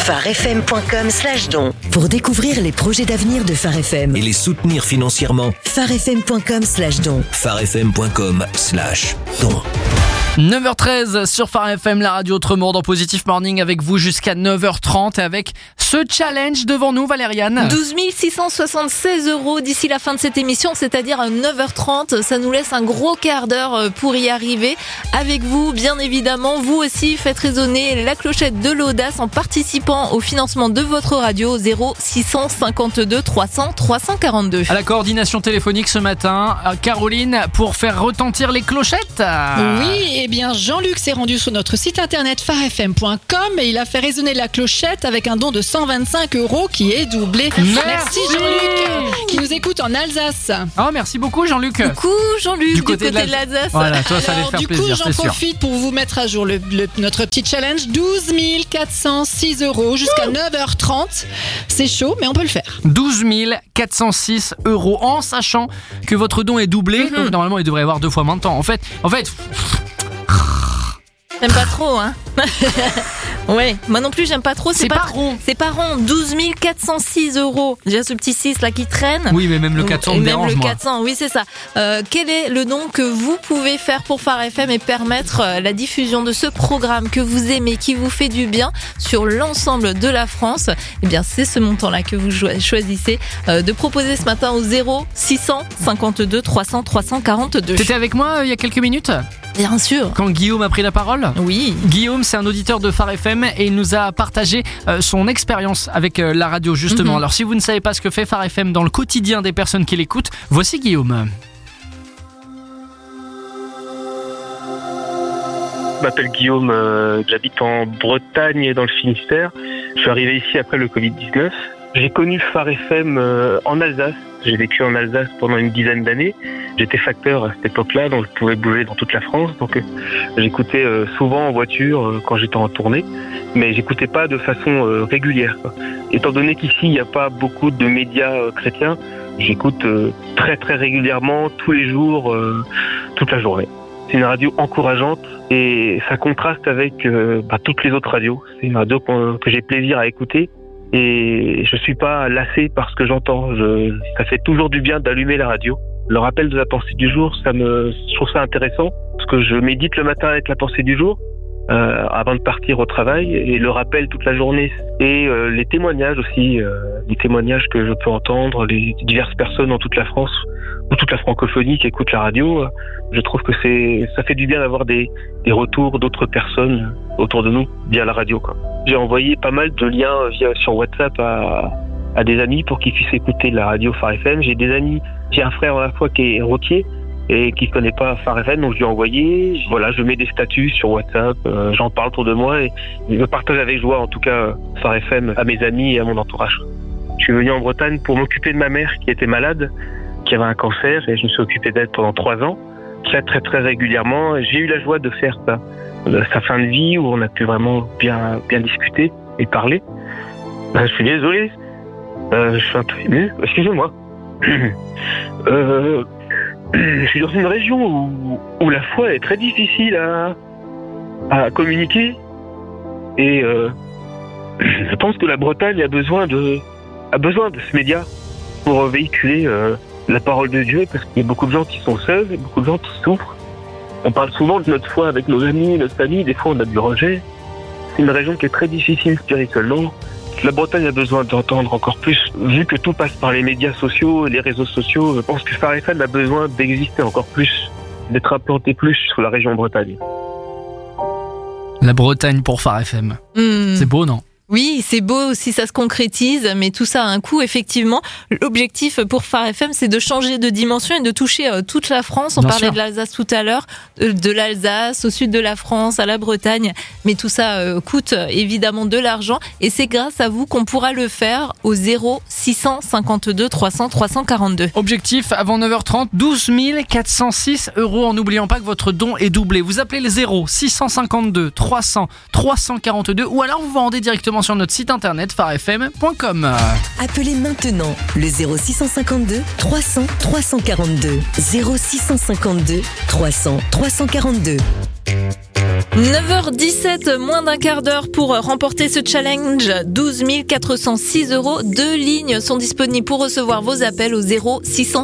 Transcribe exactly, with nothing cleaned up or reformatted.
pharefm.com slash don. Pour découvrir les projets d'avenir de Phare F M et les soutenir financièrement, pharefm.com slash don. pharefm.com slash don. neuf heures treize sur Phare F M, la radio Autrement dans Positive Morning avec vous jusqu'à neuf heures trente et avec ce challenge devant nous, Valériane. douze mille six cent soixante-seize euros d'ici la fin de cette émission, c'est-à-dire à neuf heures trente. Ça nous laisse un gros quart d'heure pour y arriver. Avec vous, bien évidemment, vous aussi faites résonner la clochette de l'audace en participant au financement de votre radio zéro six cent cinquante-deux trois cents trois cent quarante-deux. À la coordination téléphonique ce matin, Caroline, pour faire retentir les clochettes. Oui, eh bien Jean-Luc s'est rendu sur notre site internet pharefm point com et il a fait résonner la clochette avec un don de cent vingt-cinq euros qui est doublé. Merci, merci Jean-Luc qui nous écoute en Alsace. Oh, merci beaucoup Jean-Luc. Coucou Jean-Luc, du, côté, côté de l'Alsace. Voilà, toi ça allait Alors, faire du plaisir, coup, j'en profite pour vous mettre à jour le, le, notre petit challenge. douze mille quatre cent six euros jusqu'à neuf heures trente. C'est chaud, mais on peut le faire. douze mille quatre cent six euros en sachant que votre don est doublé. Mm-hmm. Donc normalement, il devrait y avoir deux fois moins de temps. En fait, en fait... J'aime pas trop, hein. Ouais, moi non plus j'aime pas trop. C'est, c'est pas, pas rond. C'est pas rond. douze mille quatre cent six euros. Déjà ce petit six là qui traîne. Oui, mais même le quatre cents me dérange, même le moi. quatre cents, oui c'est ça. Euh, quel est le don que vous pouvez faire pour Phare F M et permettre euh, la diffusion de ce programme que vous aimez, qui vous fait du bien sur l'ensemble de la France? Eh bien c'est ce montant-là que vous choisissez euh, de proposer ce matin au zéro six cent cinquante-deux trois cents trois cent quarante-deux. T'étais avec moi euh, il y a quelques minutes? Bien sûr. Quand Guillaume a pris la parole? Oui. Guillaume, c'est un auditeur de Phare F M et il nous a partagé euh, son expérience avec euh, la radio justement. Mm-hmm. Alors si vous ne savez pas ce que fait Phare F M dans le quotidien des personnes qui l'écoutent, voici Guillaume. Je m'appelle Guillaume, euh, j'habite en Bretagne dans le Finistère. Je suis arrivé ici après le covid dix-neuf. J'ai connu Phare F M euh, en Alsace. J'ai vécu en Alsace pendant une dizaine d'années. J'étais facteur à cette époque-là, donc je pouvais bouger dans toute la France. Donc euh, j'écoutais euh, souvent en voiture euh, quand j'étais en tournée, mais j'écoutais pas de façon euh, régulière, quoi. Étant donné qu'ici il n'y a pas beaucoup de médias euh, chrétiens, j'écoute euh, très très régulièrement, tous les jours, euh, toute la journée. C'est une radio encourageante et ça contraste avec euh, bah, toutes les autres radios. C'est une radio que, que j'ai plaisir à écouter. Et je suis pas lassé par ce que j'entends. Je, ça fait toujours du bien d'allumer la radio. Le rappel de la pensée du jour, ça me, je trouve ça intéressant parce que je médite le matin avec la pensée du jour euh, avant de partir au travail et le rappel toute la journée et euh, les témoignages aussi, euh, les témoignages que je peux entendre, les diverses personnes dans toute la France ou toute la francophonie qui écoutent la radio. Je trouve que c'est, ça fait du bien d'avoir des, des retours d'autres personnes autour de nous via la radio, quoi. J'ai envoyé pas mal de liens via, sur WhatsApp à, à des amis pour qu'ils puissent écouter la radio Phare F M. J'ai des amis, j'ai un frère à la fois qui est routier et qui ne connaît pas Phare F M, donc je lui ai envoyé. Voilà, je mets des statuts sur WhatsApp, euh, j'en parle autour de moi et je partage avec joie en tout cas Phare F M à mes amis et à mon entourage. Je suis venu en Bretagne pour m'occuper de ma mère qui était malade, qui avait un cancer et je me suis occupé d'elle pendant trois ans, très très très régulièrement. J'ai eu la joie de faire ça. Sa fin de vie où on a pu vraiment bien bien discuter et parler. Ben, je suis désolé, euh, je suis un peu ému, excusez-moi. euh, je suis dans une région où, où la foi est très difficile à, à communiquer et euh, je pense que la Bretagne a besoin de a besoin de ce média pour véhiculer euh, la parole de Dieu parce qu'il y a beaucoup de gens qui sont seuls et beaucoup de gens qui souffrent. On parle souvent de notre foi avec nos amis, notre famille, des fois on a du rejet. C'est une région qui est très difficile spirituellement. La Bretagne a besoin d'entendre encore plus. Vu que tout passe par les médias sociaux et les réseaux sociaux, je pense que Phare F M a besoin d'exister encore plus, d'être implanté plus sur la région Bretagne. La Bretagne pour Phare F M. Mmh. C'est beau, non ? Oui, c'est beau si ça se concrétise, mais tout ça a un coût, effectivement. L'objectif pour Phare F M, c'est de changer de dimension et de toucher toute la France. On Bien parlait sûr. de l'Alsace tout à l'heure, de l'Alsace au sud de la France, à la Bretagne. Mais tout ça coûte évidemment de l'argent et c'est grâce à vous qu'on pourra le faire au zéro six cent cinquante-deux trois cents trois cent quarante-deux. Objectif avant neuf heures trente, douze mille quatre cent six euros en n'oubliant pas que votre don est doublé. Vous appelez le zéro six cent cinquante-deux trois cents trois cent quarante-deux ou alors vous vous rendez directement sur notre site internet pharefm point com. Appelez maintenant le zéro six cent cinquante-deux trois cents trois cent quarante-deux. zéro six cent cinquante-deux trois cents trois cent quarante-deux. neuf heures dix-sept, moins d'un quart d'heure pour remporter ce challenge. douze mille quatre cent six euros. Deux lignes sont disponibles pour recevoir vos appels au zéro six cent